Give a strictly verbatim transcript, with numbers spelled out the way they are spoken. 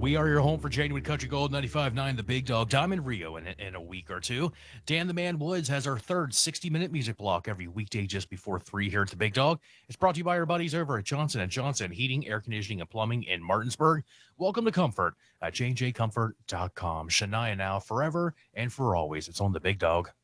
We are your home for Genuine Country Gold ninety-five point nine, the Big Dog, Diamond Rio in, in a week or two. Dan the Man Woods has our third sixty-minute music block every weekday just before three here at the Big Dog. It's brought to you by our buddies over at Johnson and Johnson Heating, Air Conditioning, and Plumbing in Martinsburg. Welcome to Comfort at j j comfort dot com. Shania now, forever and for always. It's on the Big Dog.